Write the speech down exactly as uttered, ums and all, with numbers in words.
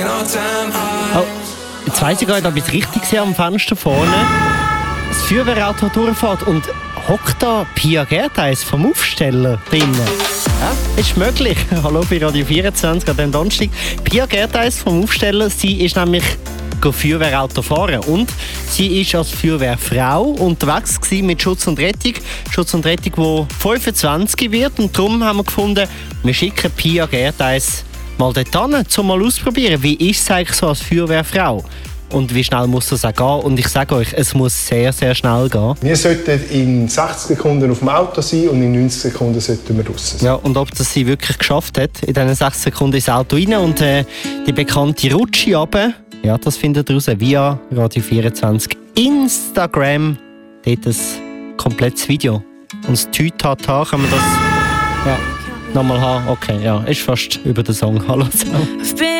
Oh, jetzt weiss ich gar nicht, ob ich es richtig sehe am Fenster vorne. Das Feuerwehrauto durchfährt und hockt da Pia Gertheis vom Aufsteller drinnen. Ja, ist möglich. Hallo bei Radio vierundzwanzig an diesem Donnerstag. Pia Gertheis vom Aufsteller, sie ist nämlich Feuerwehrauto fahren und sie ist als Feuerwehrfrau unterwegs gewesen mit Schutz und Rettung. Schutz und Rettung, die fünfundzwanzig wird, und darum haben wir gefunden, wir schicken Pia Gertheis mal dort hin, um mal auszuprobieren, wie ist es eigentlich so als Feuerwehrfrau und wie schnell muss das auch gehen. Und ich sage euch, es muss sehr, sehr schnell gehen. Wir sollten in sechzig Sekunden auf dem Auto sein und in neunzig Sekunden sollten wir raus sein. Ja, und ob das sie wirklich geschafft hat, in diesen sechzig Sekunden ins Auto rein und äh, die bekannte Rutsche runter, ja, das findet ihr raus via Radio vierundzwanzig Instagram. Dort ein komplettes Video. Und das Tütata kann man das ja, nochmal haben. Okay, ja, ist fast über den Song. Hallo zusammen.